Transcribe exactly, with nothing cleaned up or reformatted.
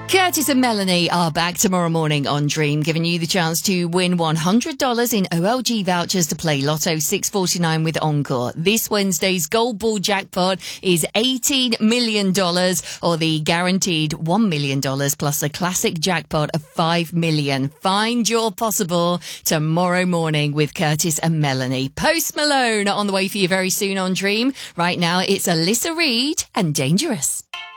Curtis and Melanie are back tomorrow morning on Dream, giving you the chance to win one hundred dollars in O L G vouchers to play Lotto six forty-nine with Encore. This Wednesday's Gold Ball jackpot is eighteen million dollars, or the guaranteed one million dollars plus a classic jackpot of five million dollars. Find your possible tomorrow morning with Curtis and Melanie. Post Malone on the way for you very soon on Dream. Right now, it's Alyssa Reed and Dangerous.